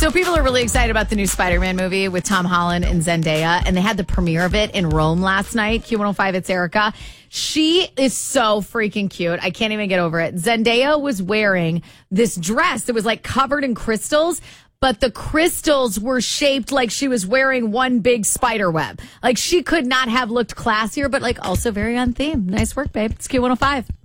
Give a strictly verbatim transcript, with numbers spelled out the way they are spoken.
So people are really excited about the new Spider-Man movie with Tom Holland and Zendaya, and they had the premiere of it in Rome last night. Q one oh five, it's Erica. She is so freaking cute. I can't even get over it. Zendaya was wearing this dress that was like covered in crystals, but the crystals were shaped like she was wearing one big spider web. Like she could not have looked classier, but like also very on theme. Nice work, babe. It's Q one oh five.